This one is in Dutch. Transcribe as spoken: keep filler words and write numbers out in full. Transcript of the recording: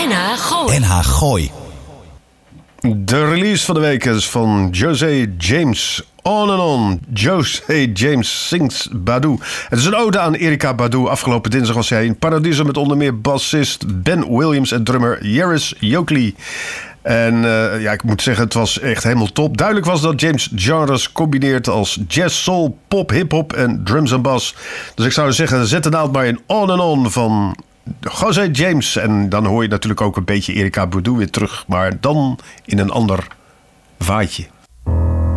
N H Gooi. N H Gooi. De release van de week is van José James. On and On. José James sings Badu. Het is een ode aan Erykah Badu. Afgelopen dinsdag was hij in Paradiso met onder meer bassist Ben Williams en drummer Jarvis Jokley. En uh, ja, ik moet zeggen, het was echt helemaal top. Duidelijk was dat James genres combineert als jazz, soul, pop, hip-hop en drums en bass. Dus ik zou zeggen, zet de naald maar in On and On van José James. En dan hoor je natuurlijk ook een beetje Erykah Badu weer terug. Maar dan in een ander vaatje.